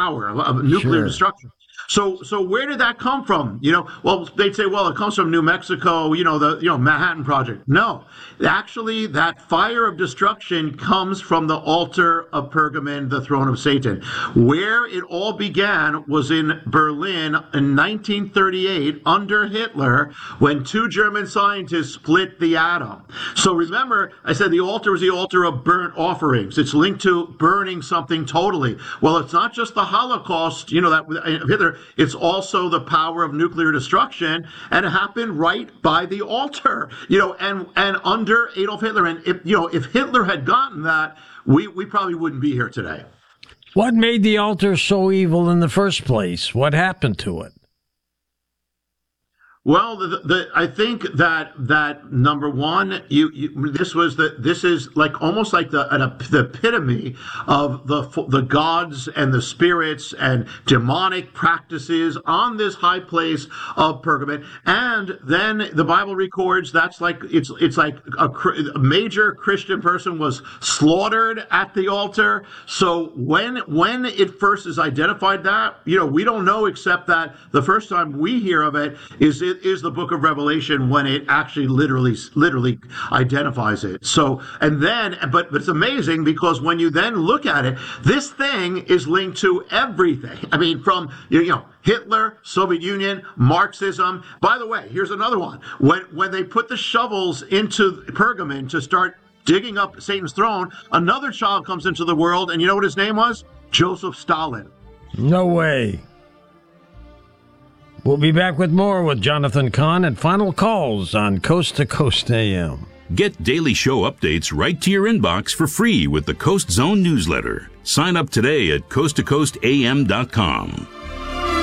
power of nuclear Sure. destruction. So where did that come from? Well, they'd say, well, it comes from New Mexico, the Manhattan Project. No, actually, that fire of destruction comes from the altar of Pergamon, the throne of Satan. Where it all began was in Berlin in 1938 under Hitler, when two German scientists split the atom. So remember, I said the altar was the altar of burnt offerings. It's linked to burning something totally. Well, it's not just the Holocaust, that Hitler. It's also the power of nuclear destruction, and it happened right by the altar, and under Adolf Hitler. And if Hitler had gotten that, we probably wouldn't be here today. What made the altar so evil in the first place? What happened to it? Well, I think that number one, this is like almost like the epitome of the gods and the spirits and demonic practices on this high place of Pergamon. And then the Bible records it's like a major Christian person was slaughtered at the altar. So when it first is identified that, we don't know, except that the first time we hear of it is the book of Revelation, when it actually literally identifies it. So, but it's amazing, because when you then look at it, this thing is linked to everything. I mean, from, Hitler, Soviet Union, Marxism. By the way, here's another one. When they put the shovels into Pergamon to start digging up Satan's throne, another child comes into the world, and you know what his name was? Joseph Stalin. No way. We'll be back with more with Jonathan Cahn and Final Calls on Coast to Coast AM. Get daily show updates right to your inbox for free with the Coast Zone newsletter. Sign up today at coasttocoastam.com.